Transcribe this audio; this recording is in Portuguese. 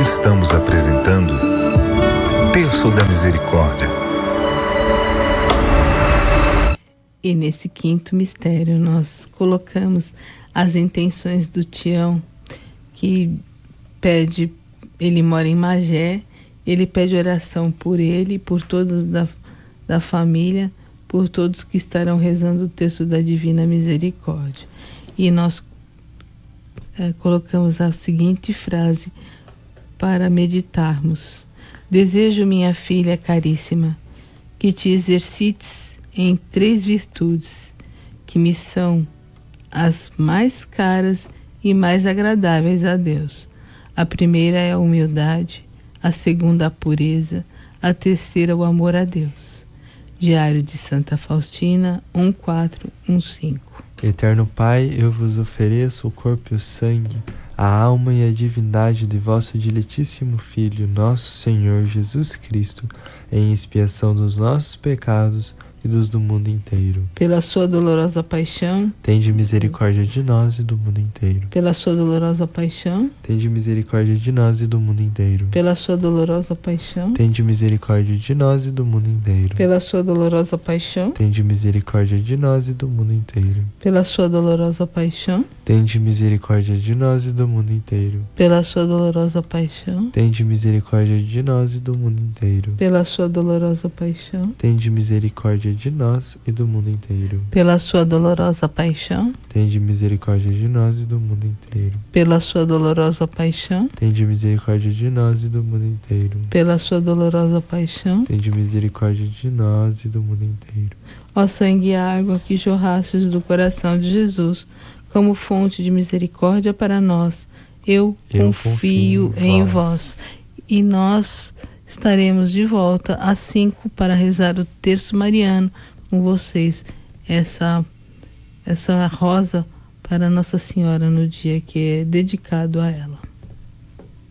Estamos apresentando Terço da Misericórdia. E nesse quinto mistério nós colocamos as intenções do Tião, que pede, ele mora em Magé, ele pede oração por ele, por todos da família, por todos que estarão rezando o Terço da Divina Misericórdia. E nós colocamos a seguinte frase para meditarmos: desejo, minha filha caríssima, que te exercites em 3 virtudes, que me são as mais caras e mais agradáveis a Deus. A primeira é a humildade, a segunda a pureza, a terceira o amor a Deus. Diário de Santa Faustina, 1415. Eterno Pai, eu vos ofereço o corpo e o sangue, a alma e a divindade de vosso diletíssimo Filho, nosso Senhor Jesus Cristo, em expiação dos nossos pecados e dos do mundo inteiro. Pela sua dolorosa paixão, tende misericórdia de nós e do mundo inteiro. Pela sua dolorosa paixão, tende misericórdia de nós e do mundo inteiro. Pela sua dolorosa paixão, tende misericórdia de nós e do mundo inteiro. Pela sua dolorosa paixão, tende misericórdia de nós e do mundo inteiro. Pela sua dolorosa paixão, tende misericórdia de nós e do mundo inteiro. Pela sua dolorosa paixão, tende misericórdia de nós e do mundo inteiro. Pela sua dolorosa paixão, tende misericórdia de nós e do mundo inteiro. Pela sua dolorosa paixão, tende misericórdia de nós e do mundo inteiro. Pela sua dolorosa paixão, tende misericórdia de nós e do mundo inteiro. Pela sua dolorosa paixão, tende misericórdia de nós e do mundo inteiro. Ó sangue e água que jorrastes do coração de Jesus, como fonte de misericórdia para nós, eu confio em vós. E nós estaremos de volta às 5 para rezar o Terço Mariano com vocês. Essa rosa para Nossa Senhora no dia que é dedicado a ela.